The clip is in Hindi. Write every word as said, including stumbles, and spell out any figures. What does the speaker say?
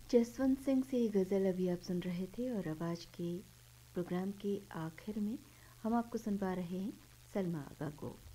जसवंत सिंह से ये गज़ल अभी आप सुन रहे थे और अब आज के प्रोग्राम के आखिर में हम आपको सुनवा रहे हैं सलमा आगा को।